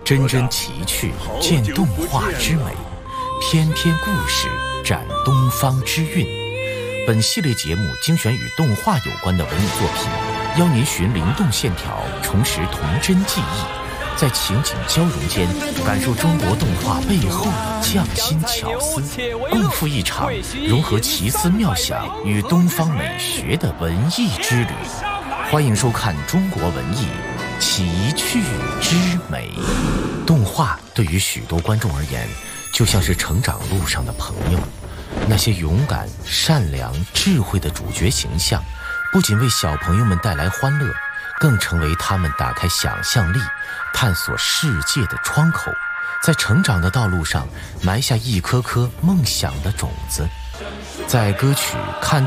真真奇趣，见动画之美；篇篇故事，展东方之韵。本系列节目精选与动画有关的文艺作品，邀您寻灵动线条，重拾童真记忆，在情景交融间，感受中国动画背后的匠心巧思，共赴一场融合奇思妙想与东方美学的文艺之旅。欢迎收看中国文艺奇趣之美。动画对于许多观众而言，就像是成长路上的朋友。那些勇敢、善良、智慧的主角形象，不仅为小朋友们带来欢乐，更成为他们打开想象力、探索世界的窗口，在成长的道路上埋下一颗颗梦想的种子。在歌曲《看